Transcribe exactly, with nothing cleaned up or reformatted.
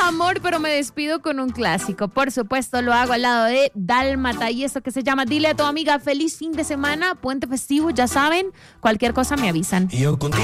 amor, pero me despido con un clásico. Por supuesto, lo hago al lado de Dálmata y esto que se llama Dile a tu amiga feliz fin de semana, puente festivo, ya saben, cualquier cosa me avisan. Y yo contigo.